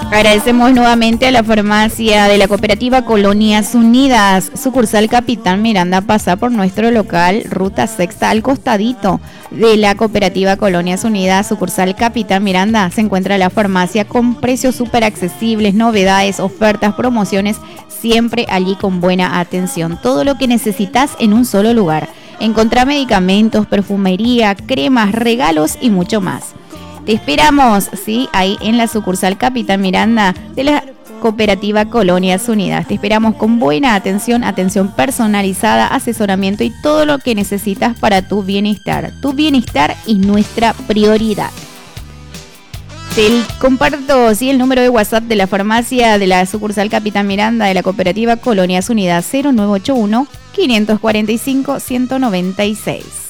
Agradecemos nuevamente a la farmacia de la cooperativa Colonias Unidas, sucursal Capitán Miranda. Pasa por nuestro local, ruta sexta, al costadito de la cooperativa Colonias Unidas, sucursal Capitán Miranda. Se encuentra la farmacia con precios súper accesibles, novedades, ofertas, promociones, siempre allí con buena atención. Todo lo que necesitas en un solo lugar. Encontrá medicamentos, perfumería, cremas, regalos y mucho más. Te esperamos, ¿sí? Ahí en la sucursal Capitán Miranda de la cooperativa Colonias Unidas. Te esperamos con buena atención, atención personalizada, asesoramiento y todo lo que necesitas para tu bienestar. Tu bienestar es nuestra prioridad. Te comparto, ¿sí?, el número de WhatsApp de la farmacia de la sucursal Capitán Miranda de la cooperativa Colonias Unidas, 0981 545 196.